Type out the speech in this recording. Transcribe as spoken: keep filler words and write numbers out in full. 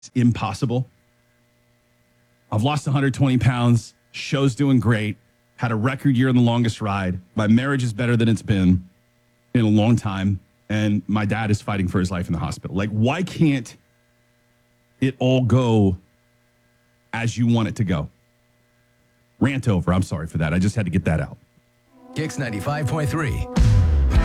It's impossible. I've lost one hundred twenty pounds. Show's doing great. Had a record year in the longest ride. My marriage is better than it's been in a long time. And my dad is fighting for his life in the hospital. Like, why can't it all go as you want it to go? Rant over. I'm sorry for that. I just had to get that out. Kicks ninety-five point three.